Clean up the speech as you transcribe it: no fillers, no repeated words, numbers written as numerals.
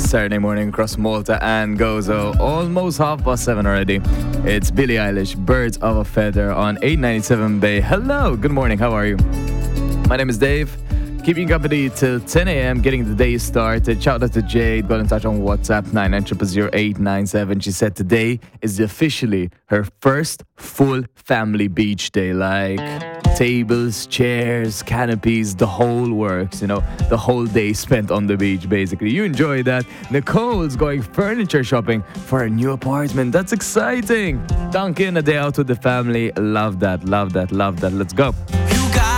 Saturday morning across Malta and Gozo. Almost 7:30 already. It's Billie Eilish, Birds of a Feather on 897 Bay. Hello, good morning, how are you? My name is Dave. Keeping you company till 10 a.m., getting the day started. Shout out to Jade, got in touch on WhatsApp 9900897. She said today is officially her first full family beach day. Like tables, chairs, canopies, the whole works, the whole day spent on the beach basically. You enjoy that. Nicole's going furniture shopping for a new apartment. That's exciting. Duncan, a day out with the family. Love that, love that, love that. Let's go.